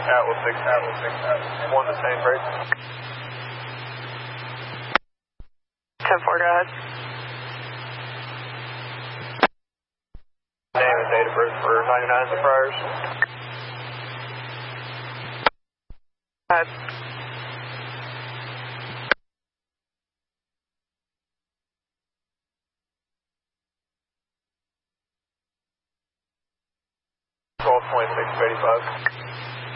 Atlas 6, Atlas 6, Atlas 1 to same break. 10-4, go ahead. Name and date of birth for 99 the priors. Go ahead. $12.2685.